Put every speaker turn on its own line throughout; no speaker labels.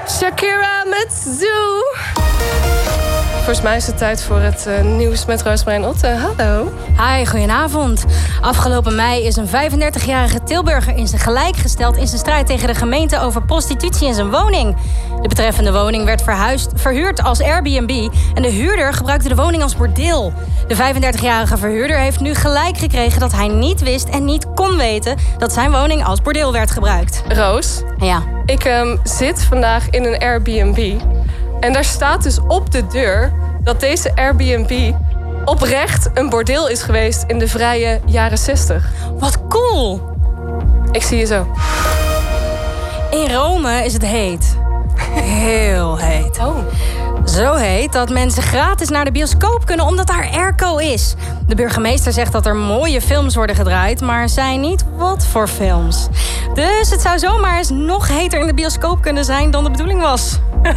Shakira met Zoo. Volgens mij is het tijd voor het nieuws met Roosmarijn Otte. Hallo.
Hi, goedenavond. Afgelopen mei is een 35-jarige Tilburger in zijn gelijk gesteld in zijn strijd tegen de gemeente over prostitutie in zijn woning. De betreffende woning werd verhuurd als Airbnb en de huurder gebruikte de woning als bordeel. De 35-jarige verhuurder heeft nu gelijk gekregen dat hij niet wist en niet kon weten dat zijn woning als bordeel werd gebruikt.
Roos,
Ja.
ik zit vandaag in een Airbnb. En daar staat dus op de deur dat deze Airbnb oprecht een bordeel is geweest in de vrije jaren 60.
Wat cool!
Ik zie je zo.
In Rome is het heet. Heel heet.
Oh.
Zo heet dat mensen gratis naar de bioscoop kunnen omdat daar airco is. De burgemeester zegt dat er mooie films worden gedraaid, maar zei niet wat voor films. Dus het zou zomaar eens nog heter in de bioscoop kunnen zijn dan de bedoeling was.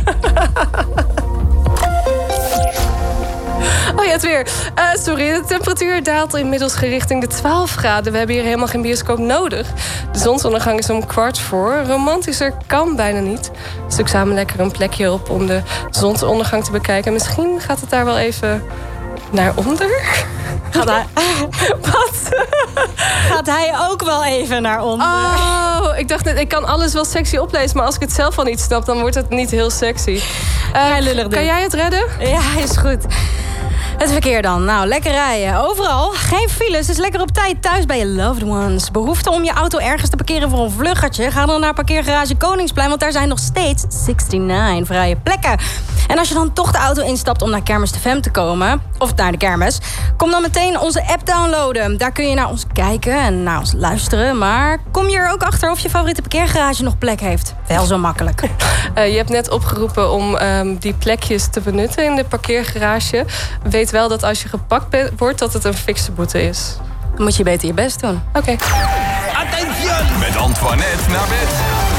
Oh ja, het weer. Sorry, de temperatuur daalt inmiddels richting de 12 graden. We hebben hier helemaal geen bioscoop nodig. De zonsondergang is om 15:15. Romantischer kan bijna niet. Zoek samen lekker een plekje op om de zonsondergang te bekijken. Misschien gaat het daar wel even naar onder.
Gaat hij,
Wat?
gaat hij ook wel even naar onder?
Oh, ik dacht net, ik kan alles wel sexy oplezen, maar als ik het zelf al niet snap, dan wordt het niet heel sexy.
Lullig
Kan jij het redden?
Ja, is goed. Het verkeer dan. Nou, lekker rijden. Overal. Geen files. Dus lekker op tijd thuis bij je loved ones. Behoefte om je auto ergens te parkeren voor een vluggertje? Ga dan naar parkeergarage Koningsplein, want daar zijn nog steeds 69 vrije plekken. En als je dan toch de auto instapt om naar Kermis de Fem te komen, of naar de kermis, kom dan meteen onze app downloaden. Daar kun je naar ons kijken en naar ons luisteren. Maar kom je er ook achter of je favoriete parkeergarage nog plek heeft? Wel zo makkelijk.
Je hebt net opgeroepen om die plekjes te benutten in de parkeergarage. Weet wel dat als je gepakt wordt, dat het een fikse boete is.
Dan moet je beter je best doen.
Oké.
Attention! Met Antoinette naar bed.